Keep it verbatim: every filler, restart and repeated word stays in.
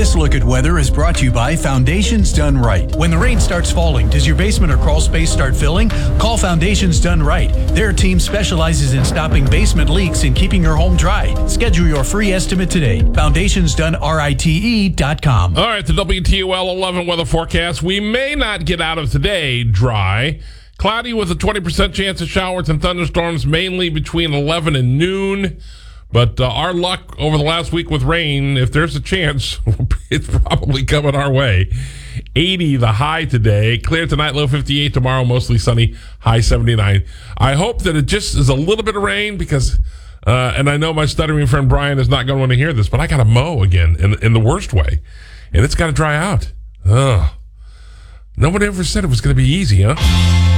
This look at weather is brought to you by Foundations Done Right. When the rain starts falling, does your basement or crawl space start filling? Call Foundations Done Right. Their team specializes in stopping basement leaks and keeping your home dry. Schedule your free estimate today. foundations done rite dot com. All right, the W T O L eleven weather forecast. We may not get out of today dry. Cloudy with a twenty percent chance of showers and thunderstorms, mainly between eleven and noon. But uh, our luck over the last week with rain, if there's a chance, it's probably coming our way. eighty the high today. Clear tonight, low fifty-eight. Tomorrow, mostly sunny, high seventy-nine. I hope that it just is a little bit of rain because, uh, and I know my stuttering friend Brian is not going to want to hear this, but I got to mow again in, in the worst way. And it's got to dry out. Ugh. Nobody ever said it was going to be easy, huh?